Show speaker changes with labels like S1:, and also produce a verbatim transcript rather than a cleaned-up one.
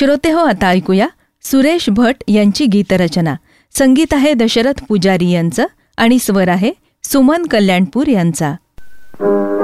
S1: श्रोते हो, आता ऐकूया सुरेश भट यांची गीतरचना. संगीत आहे दशरथ पुजारी यांचं आणि स्वर आहे सुमन कल्याणपूर यांचा.